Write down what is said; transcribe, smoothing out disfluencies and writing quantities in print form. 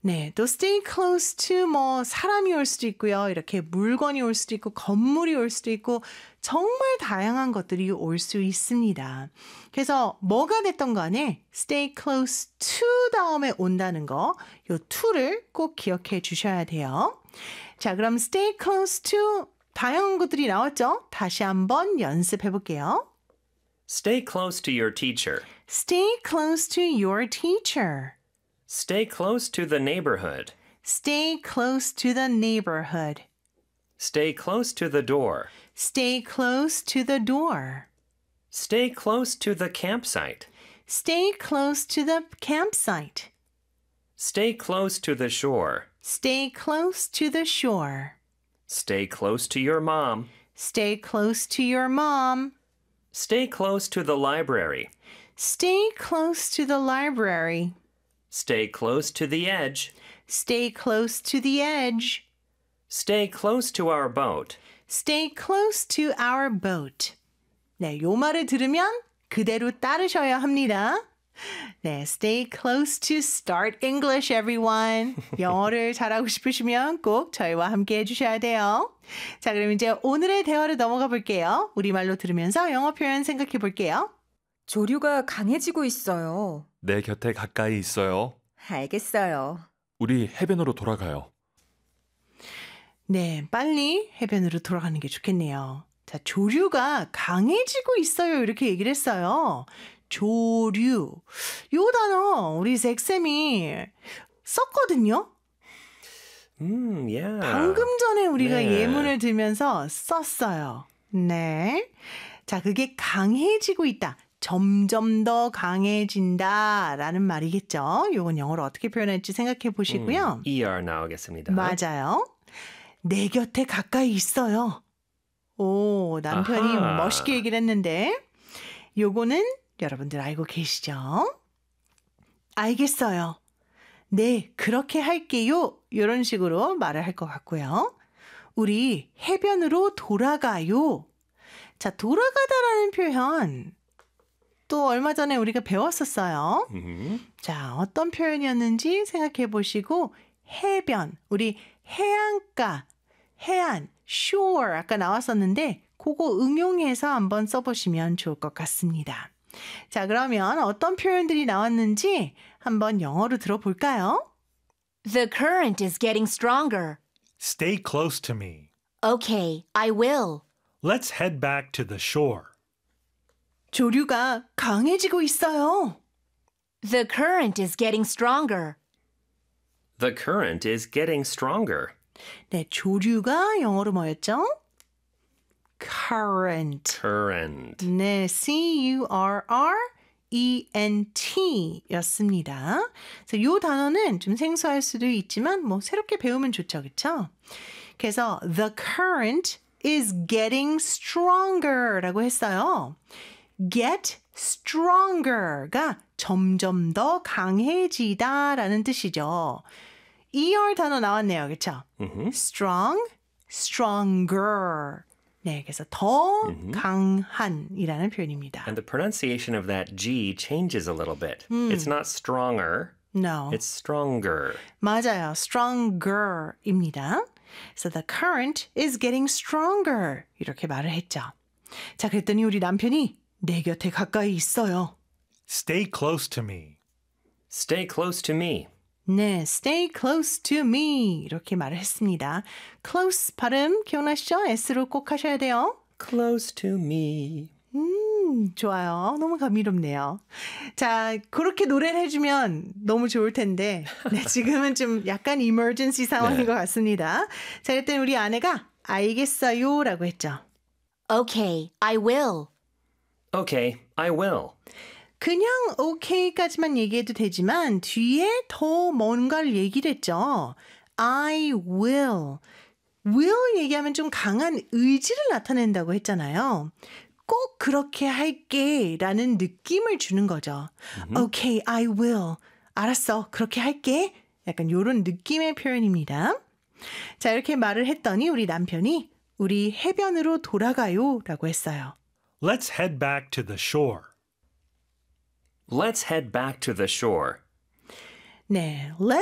네, 또 stay close to 뭐 사람이 올 수도 있고요. 이렇게 물건이 올 수도 있고 건물이 올 수도 있고 정말 다양한 것들이 올 수 있습니다. 그래서 뭐가 됐던 간에 stay close to 다음에 온다는 거, 요 to를 꼭 기억해 주셔야 돼요. 자, 그럼 stay close to 다양한 것들이 나왔죠? 다시 한번 연습해 볼게요. Stay close to your teacher. Stay close to your teacher. Stay close to the neighborhood. Stay close to the neighborhood. Stay close to the door. Stay close to the door. Stay close to the campsite. Stay close to the campsite. Stay close to the shore. Stay close to the shore. Stay close to your mom. Stay close to your mom. Stay close to the library. Stay close to the library. Stay close to the edge. Stay close to the edge. Stay close to our boat. Stay close to our boat. 네, 요 말을 들으면 그대로 따르셔야 합니다. 네, stay close to start English, everyone. 영어를 잘하고 싶으시면 꼭 저희와 함께 해주셔야 돼요. 자, 그럼 이제 오늘의 대화로 넘어가 볼게요. 우리말로 들으면서 영어 표현 생각해 볼게요. 조류가 강해지고 있어요. 내 곁에 가까이 있어요. 알겠어요. 우리 해변으로 돌아가요. 네, 빨리 해변으로 돌아가는 게 좋겠네요. 자, 조류가 강해지고 있어요. 이렇게 얘기를 했어요. 조류. 요 단어 우리 잭쌤이 썼거든요. Yeah. 방금 전에 우리가 네. 예문을 들면서 썼어요. 네. 자, 그게 강해지고 있다. 점점 더 강해진다 라는 말이겠죠. 요건 영어로 어떻게 표현할지 생각해 보시고요. ER 나오겠습니다. 맞아요. 내 곁에 가까이 있어요. 오, 남편이 아하. 멋있게 얘기를 했는데 요거는 여러분들 알고 계시죠? 알겠어요. 네, 그렇게 할게요. 이런 식으로 말을 할 것 같고요. 우리 해변으로 돌아가요. 자, 돌아가다라는 표현 또 얼마 전에 우리가 배웠었어요. 자, 어떤 표현이었는지 생각해 보시고 해변, 우리 해안가, 해안, shore 아까 나왔었는데 그거 응용해서 한번 써보시면 좋을 것 같습니다. 자, 그러면 어떤 표현들이 나왔는지 한번 영어로 들어볼까요? The current is getting stronger. Stay close to me. Okay, I will. Let's head back to the shore. 조류가 강해지고 있어요. The current is getting stronger. The current is getting stronger. 네, 조류가 영어로 뭐였죠? current. Current. 네, C-U-R-R-E-N-T 였습니다. 그래서 이 단어는 좀 생소할 수도 있지만 뭐 새롭게 배우면 좋죠. 그렇죠? 그래서 the current is getting stronger 라고 했어요. get stronger가 점점 더 강해지다 라는 뜻이죠. ER 단어 나왔네요. 그렇죠? strong, stronger. 네, 그래서 더 강한이라는 표현입니다. And the pronunciation of that G changes a little bit. It's not stronger. No. It's stronger. 맞아요. stronger입니다. So the current is getting stronger. 이렇게 말을 했죠. 자, 그랬더니 우리 남편이 내 곁에 가까이 있어요. Stay close to me. Stay close to me. 네, stay close to me 이렇게 말을 했습니다. close 발음 기억나시죠? S로 꼭 하셔야 돼요. Close to me. 좋아요. 너무 감미롭네요. 자, 그렇게 노래를 해주면 너무 좋을 텐데 네, 지금은 좀 약간 emergency 상황인 네. 것 같습니다. 자, 그랬더니 우리 아내가 알겠어요 라고 했죠. Okay, I will. Okay, I will. 그냥 OK까지만 얘기해도 되지만 뒤에 더 뭔가를 얘기를 했죠. I will. will 얘기하면 좀 강한 의지를 나타낸다고 했잖아요. 꼭 그렇게 할게 라는 느낌을 주는 거죠. Okay, I will. 알았어, 그렇게 할게. 약간 이런 느낌의 표현입니다. 자, 이렇게 말을 했더니 우리 남편이 우리 해변으로 돌아가요 라고 했어요. Let's head back to the shore. Let's head back to the shore. 네, let's